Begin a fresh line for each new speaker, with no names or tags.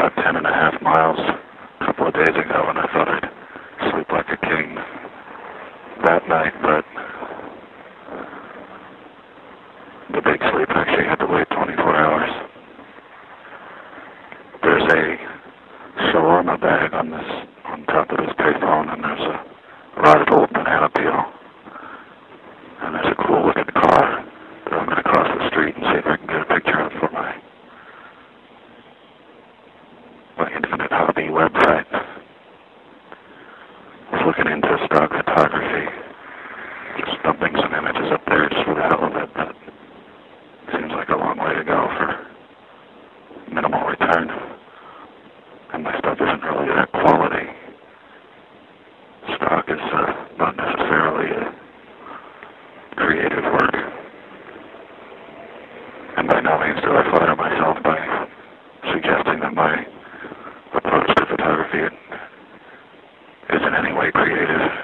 about 10.5 miles a couple of days ago, and I thought I'd sleep like a king that night, but the big sleep actually had to wait 24 hours. There's a shawarma bag on top of this payphone, and there's a rotted old banana peel, and there's a cool looking car that I'm going to cross the street and see if I can get a picture of for my Infinite Hobby website. I was looking into stock photography, just dumping some images up there just for the hell of it, but it seems like a long way to go for minimal return, and my stuff isn't really that quality. Stock is not necessarily creative work, and by no means do I flatter myself by suggesting that my approach to photography is in any way creative.